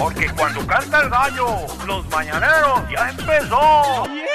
porque cuando canta el gallo, los mañaneros ya empezó.